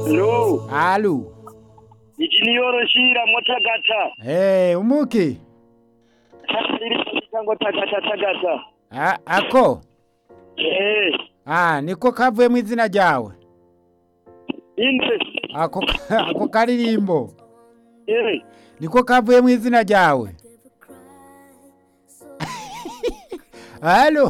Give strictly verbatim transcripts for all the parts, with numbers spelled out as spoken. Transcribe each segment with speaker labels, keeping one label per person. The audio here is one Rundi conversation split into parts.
Speaker 1: Hello.
Speaker 2: Alu.
Speaker 1: Ijiniyoro shira motagata.
Speaker 2: Eh, umuki.
Speaker 1: Iri tango tagata tagata.
Speaker 2: A ako.
Speaker 1: Eh.
Speaker 2: Ah, niko kavuye mu izina ryawe.
Speaker 1: Inde.
Speaker 2: Ako ako karirimbo.
Speaker 1: Eh.
Speaker 2: Niko kavuye mu izina ryawe. Halo.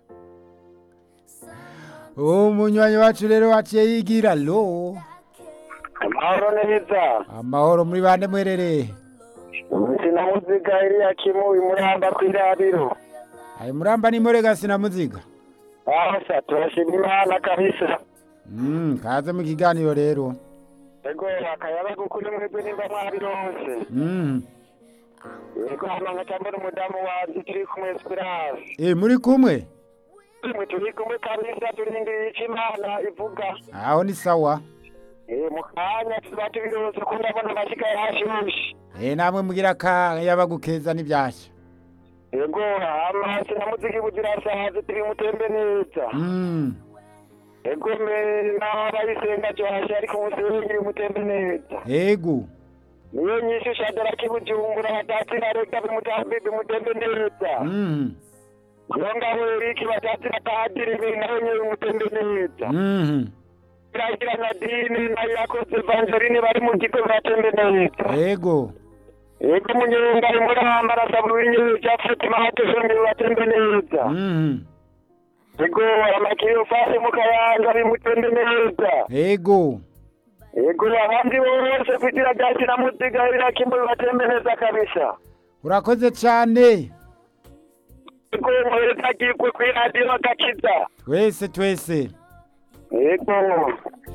Speaker 2: Oh, munywanyi wacu rero waciye yigira lo.
Speaker 1: Amahoro neza.
Speaker 2: Amahoro muri bande mwerere.
Speaker 1: Sina muzika iri yakimu imuramba kwirabiro.
Speaker 2: Ai muramba ni morega sina muziga.
Speaker 1: Asa turashimira Imana kabisa.
Speaker 2: Mm, kaze mu kiganiro rero.
Speaker 1: Ego akayaba gukuri mwebwe nimba mwabironse.
Speaker 2: Mm.
Speaker 1: Ego hano cyambara umudamu wacu turi kumwe Esperance.
Speaker 2: Eh, muri kumwe?
Speaker 1: Mwe turi kumwe kabisa turindiriye icyo Imana ivuga.
Speaker 2: Aho ni sawa.
Speaker 1: Eh mukanya tuzatubiroza ko ndabona amashika yashushe.
Speaker 2: Eh, namwe mugira ka yabagukeza n'ibyashya.
Speaker 1: Ego amazi na muziki bugira sahaze turi mutembe neza.
Speaker 2: Mm.
Speaker 1: Ego me na bayisenga cyo hashe ariko musengi mutembe neza.
Speaker 2: Ego.
Speaker 1: Niyo nyishu shadara kibujumbura batatira reka bimutambe bimutembe neza.
Speaker 2: Mm.
Speaker 1: Longa weriki batatira padiri binayo mutembe neza.
Speaker 2: Mm.
Speaker 1: Kiragira na dini na yakoze evangeline bari mu kigo batembe neza.
Speaker 2: Ego.
Speaker 1: Ego munyunga imura ambara sabunye cyafite mahate zombi batembe neza.
Speaker 2: Mm.
Speaker 1: Ego amakiyo fase mukayanga bimutembe neza.
Speaker 2: Ego.
Speaker 1: Ego abandi bose kugira byakira mutiga ira kimbo batembe neza kabisa.
Speaker 2: Urakoze cyane.
Speaker 1: Ego mwere takikwe kwiradiyo gakiza.
Speaker 2: Twese twese.
Speaker 1: Ego.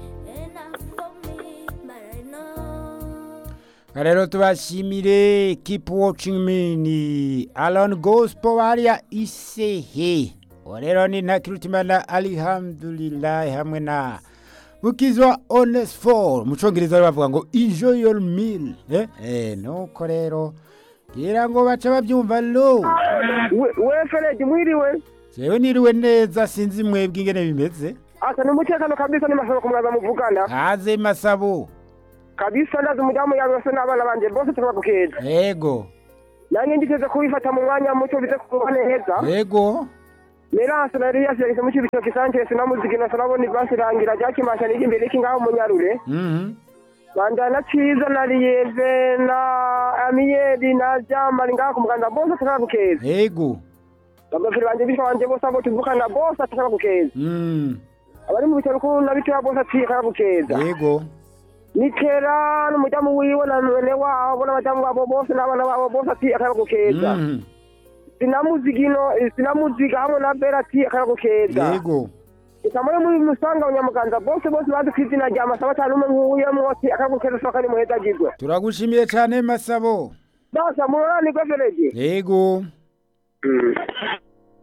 Speaker 2: Rero tubashimire, keep watching me ni Alon Gospel hariya Isehe. Rero ni Nakirutimana alhamdulillah hamwe na Bukizwa Honest for mu Cyongereza bavuga ngo enjoy your meal. Eh eh nuko rero gira ngo baca babyumva lo.
Speaker 1: We Ferege mwiriwe.
Speaker 2: Jewe niriwe neza sinzi mwebwe ingene bimeze.
Speaker 1: Asa n'umutekano kabisa ni masabo kumwaza muvugana.
Speaker 2: Kaze masabo.
Speaker 1: Kabisa ndazi umudamu yawe se n'abana banje bose tubagukeza.
Speaker 2: Ego.
Speaker 1: Nange nditeze kubifata mu mwanya muto bize kubone heza.
Speaker 2: Ego.
Speaker 1: Meranse na Elias yagise mu kibito kisanje sinamuziki na sanaboni basirangira ryakimasha n'igi imbere kingaho munyarure.
Speaker 2: Mhm.
Speaker 1: Bandana ciza na Lieve na Amiyedi na Jamba ngaho kumuganda bose tubagukeza.
Speaker 2: Ego.
Speaker 1: Abafiri banje bisha banje bose abo tuvukana bose tubagukeza.
Speaker 2: Mm.
Speaker 1: Abari mu bitaro ko nabitwa bose tubagukeza.
Speaker 2: Ego.
Speaker 1: Nikera n'umudamu wiwe na mwene wabo n'abadamu babo bose n'abana babo bose ati akagukeza.
Speaker 2: Mhm.
Speaker 1: Sinamuzigino sinamuziga hamwe na Bera ati akagukeza.
Speaker 2: Yego.
Speaker 1: Ikamwe muri musanga abanyamuganza bose bose bazi kwizina rya masaba cyane umwe nk'uye mwose akagukeza soka ni muheza gizwe.
Speaker 2: Turagushimiye cyane masabo.
Speaker 1: Basa murani gwefereje.
Speaker 2: Yego.
Speaker 1: Mm.